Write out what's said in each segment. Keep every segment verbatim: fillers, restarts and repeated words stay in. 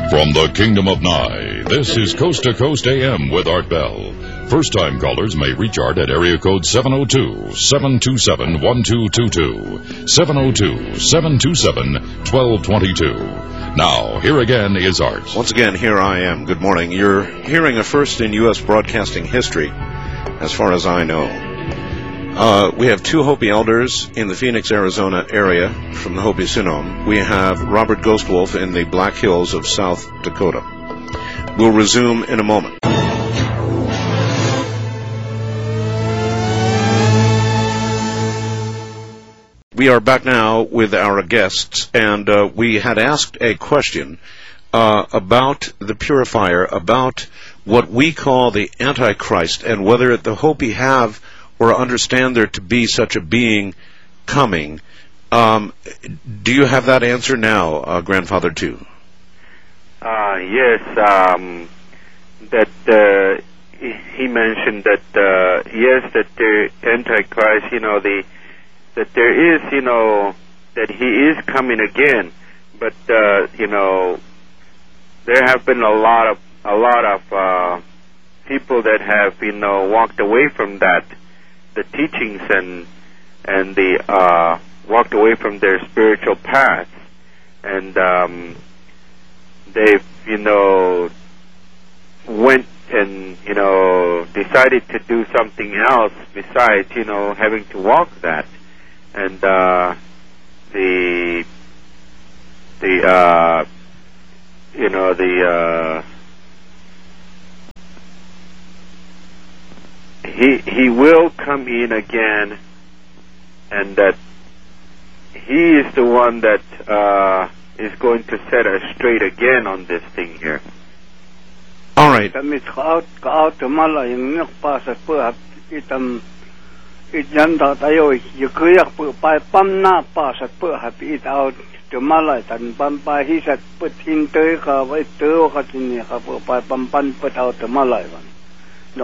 From the Kingdom of Nye, this is Coast to Coast A M with Art Bell. First-time callers may reach Art at area code seven oh two, seven two seven, one two two two, seven oh two, seven two seven, one two two two. Now, here again is Art. Once again, here I am. Good morning. You're hearing a first in U S broadcasting history, as far as I know. Uh, we have two Hopi elders in the Phoenix, Arizona area from the Hopi Sinom. We have Robert Ghostwolf in the Black Hills of South Dakota. We'll resume in a moment. We are back now with our guests, and uh, we had asked a question uh, about the purifier, about what we call the Antichrist, and whether the Hopi have or understand there to be such a being coming. Um, do you have that answer now, uh, Grandfather two? Uh, yes, um, that uh, he mentioned that, uh, yes, that the Antichrist, you know, the that there is, you know, that he is coming again, but, uh, you know, there have been a lot of, a lot of uh, people that have, you know, walked away from that, the teachings and and the uh, walked away from their spiritual paths, and um, they've you know went and you know decided to do something else besides you know having to walk that, and uh, the the uh, you know the uh, He he will come in again, and that he is the one that uh, is going to set us straight again on this thing here. All right. The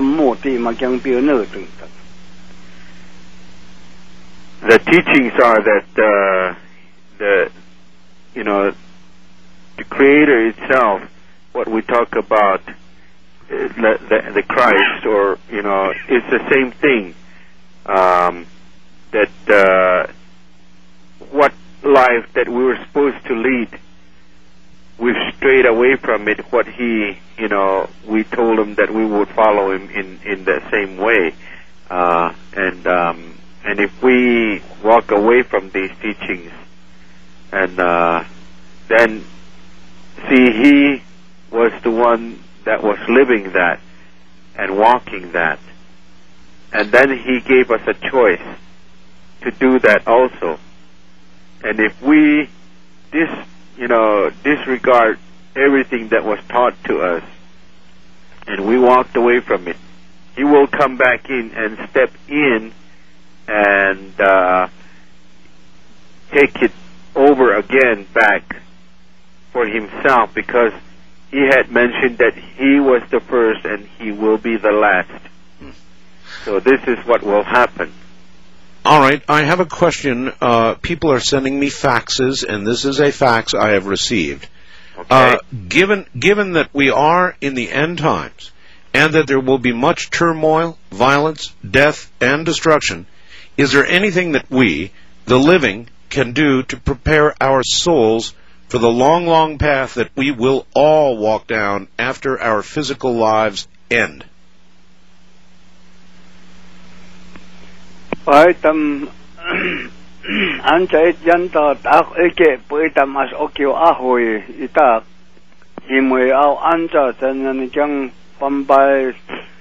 teachings are that uh, the you know the Creator itself, what we talk about, uh, the, the, the Christ, or you know, it's the same thing. Um, that uh, what life that we were supposed to lead, we've strayed away from it. What he, you know, we told him that we would follow him in, in the same way. Uh, and um, and if we walk away from these teachings, and uh, then, see, he was the one that was living that and walking that. And then he gave us a choice to do that also. And if we dis you know, disregard everything that was taught to us, and we walked away from it, he will come back in and step in and uh, take it over again back for himself, because he had mentioned that he was the first and he will be the last. So this is what will happen. All right, I have a question. Uh, people are sending me faxes, and this is a fax I have received. Okay. Uh, given given that we are in the end times, and that there will be much turmoil, violence, death, and destruction, is there anything that we, the living, can do to prepare our souls for the long, long path that we will all walk down after our physical lives end? Paitam anjait yanta tak eke paitam as okyo ahoy itak himoy au anja tanan kyang pambay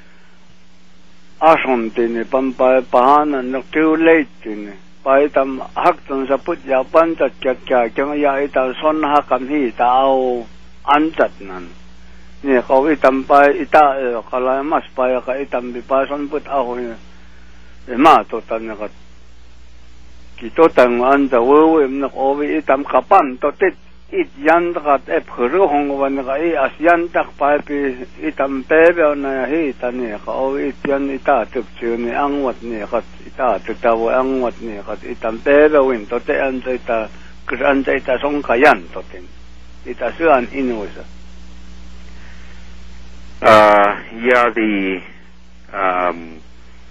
ason tine pambay pahanan naktu late tine paitam hakton sa put ya pantat kya kya kyang ya ita son hakam hi tao anjat nan ni ko itam pa ita kala mas pa ka itam bi pason put ahoy ma to tan na ki to tan an da wo em na o vi tam kapan to te it yan da e phru hong wan ga e asian tak pa pi itam pe be na hi tan ne ka o it yan ita tuk chu ni ang wat ne ka ita tuk ta wo ang wat ne ka itam pe be win to te an ta kran ta song ka yan to ten ita suan inusa. Uh, yeah, the um,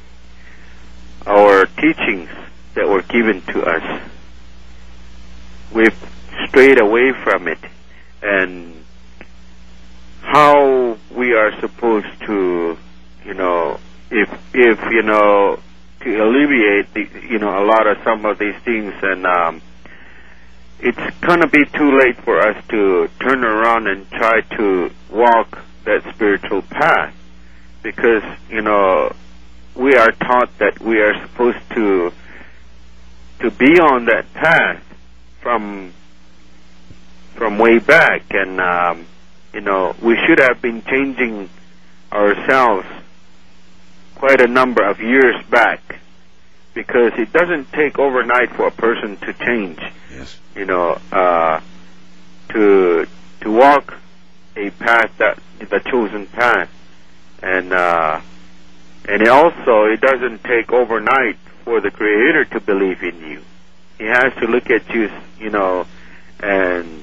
our teachings that were given to us, we've strayed away from it, and how we are supposed to, you know, if if you know, to alleviate the, you know, a lot of some of these things, and um, it's gonna be too late for us to turn around and try to walk that spiritual path, because you know we are taught that we are supposed to to be on that path from from way back, and um, you know we should have been changing ourselves quite a number of years back, because it doesn't take overnight for a person to change. Yes. You know, uh, to to walk a path, that the chosen path, and uh, and it also it doesn't take overnight for the Creator to believe in you. He has to look at you, you know, and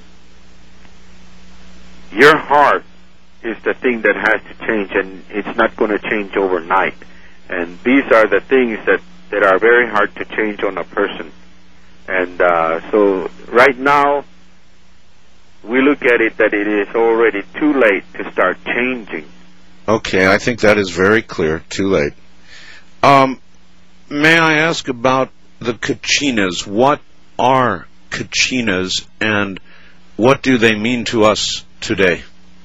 your heart is the thing that has to change, and it's not going to change overnight. And these are the things that, that are very hard to change on a person. And uh, so right now, we look at it that it is already too late to start changing. Okay, I think that is very clear. Too late. Um, may I ask about the kachinas? What are kachinas, and what do they mean to us today?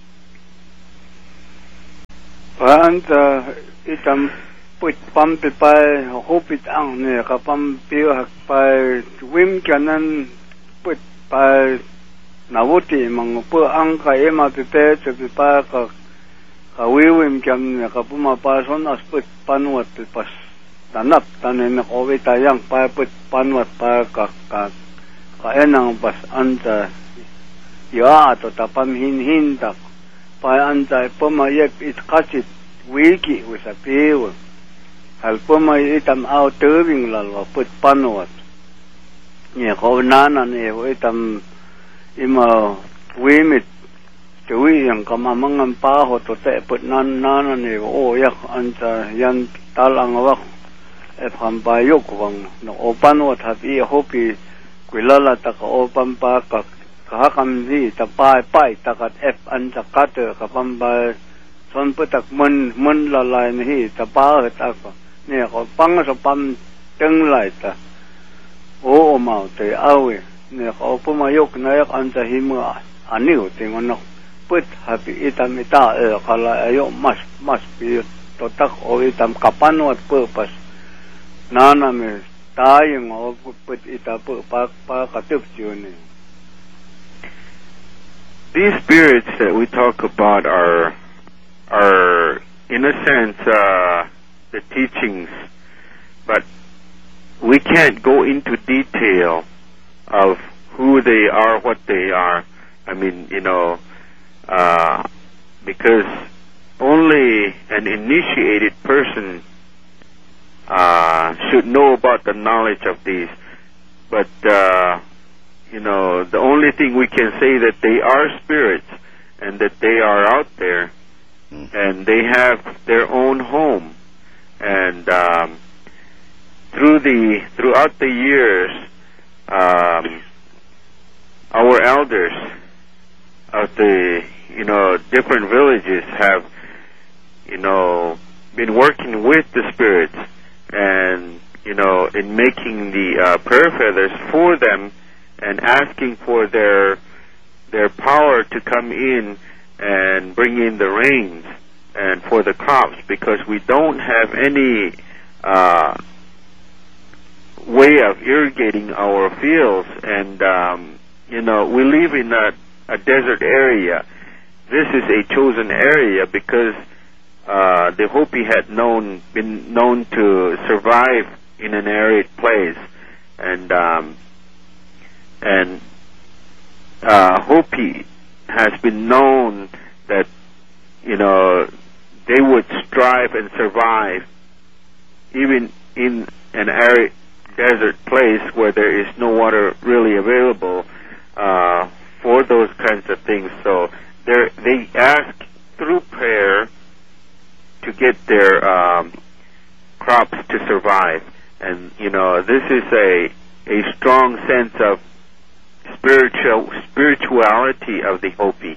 And uh, itam put pump by hope it ang ne kapam pio by wim kanan put by nawuti mang po ang kay matite to pa ka ka wim kan ne kapuma pa son as put panwat pas tanap tanen ko tayang pa put panwat pa ka ka ka enang pas anta ya to tapam hin hin tak pa anta pumayek it kasit wiki with a pio hal pumay itam out tubing lalo put panwat ne ko nana ne itam ima wimit tuwi yang kamamangan pa ho to te put nan nana ne o yak anta yan talang wak e pambayok wang no opanwat habi hopi kwilala ta ko opan pa ka kahakam di ta pai pai takat ep anta kate kapamba son putak mun mun lalai ni ta pa ta ko ne ko pang so pam teng lai ta o mau te awe ne ko pumayok na yak anta hima aniu tingon put happy itam ita e kala ayo mas mas pi to tak o itam kapanwat purpose nana me tayong o put ita pu pa pa katup juni. These spirits that we talk about are are in a sense uh, the teachings, but we can't go into detail of who they are, what they are. I mean, you know, uh, because only an initiated person uh, should know about the knowledge of these. But, uh, you know, the only thing we can say that they are spirits and that they are out there and they have their own home. And um, through the throughout the years, um, our elders of the you know different villages have you know been working with the spirits, and you know in making the uh, prayer feathers for them and asking for their their power to come in and bring in the rains and for the crops, because we don't have any uh, way of irrigating our fields, and um, you know we live in a, a desert area. This is a chosen area because uh, the Hopi had known been known to survive in an arid place, and um, and uh, Hopi has been known that you know they would strive and survive even in an arid desert place where there is no water really available uh, for those kinds of things. So they they ask through prayer to get their um, crops to survive. And, you know, this is a a strong sense of spiritual spirituality of the Hopi.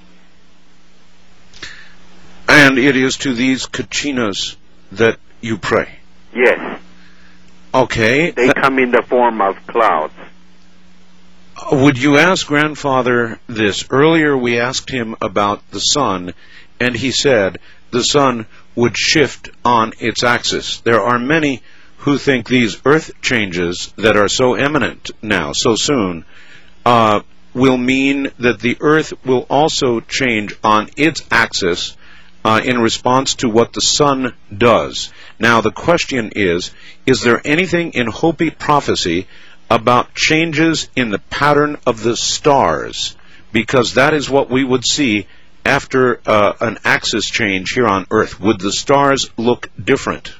And it is to these kachinas that you pray? Yes. Okay. They come in the form of clouds. Would you ask Grandfather this? Earlier we asked him about the sun, and he said the sun would shift on its axis. There are many who think these earth changes that are so imminent now, so soon, uh, will mean that the earth will also change on its axis uh, in response to what the sun does. Now the question is, is there anything in Hopi prophecy about changes in the pattern of the stars? Because that is what we would see after uh, an axis change here on Earth. Would the stars look different?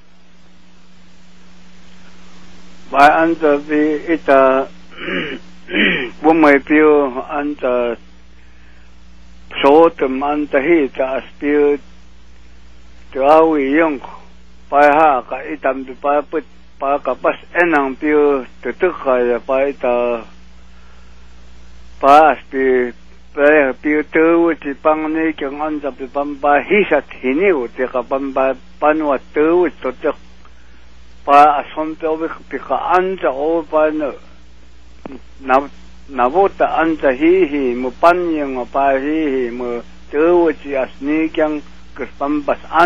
By under the it uh when my view under so the man the heat as spirit to our young by ha ka itam the pa put pa ka pas enang view to to ka by the pa spirit pa view to the pang ni kyang an the pam ba hi sat hini u te ka pam ba panwa to to to pa ason to bi ka an the o pa no na navota anta hi hi mo panyang pa hi hi mo to ti as ni kyang kus pam pas